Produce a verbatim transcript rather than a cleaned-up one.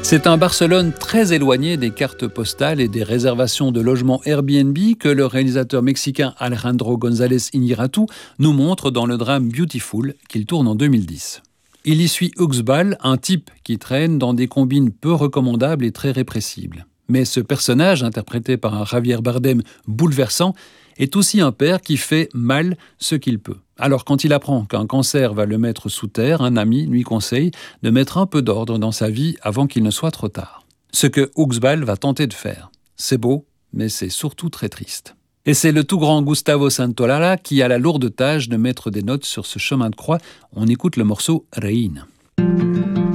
C'est un Barcelone très éloigné des cartes postales et des réservations de logements Airbnb que le réalisateur mexicain Alejandro González Iñárritu nous montre dans le drame Beautiful qu'il tourne en deux mille dix. Il y suit Uxbal, un type qui traîne dans des combines peu recommandables et très répressibles. Mais ce personnage, interprété par un Javier Bardem bouleversant, est aussi un père qui fait mal ce qu'il peut. Alors quand il apprend qu'un cancer va le mettre sous terre, un ami lui conseille de mettre un peu d'ordre dans sa vie avant qu'il ne soit trop tard. Ce que Uxbal va tenter de faire. C'est beau, mais c'est surtout très triste. Et c'est le tout grand Gustavo Santaolalla qui a la lourde tâche de mettre des notes sur ce chemin de croix. On écoute le morceau Reine.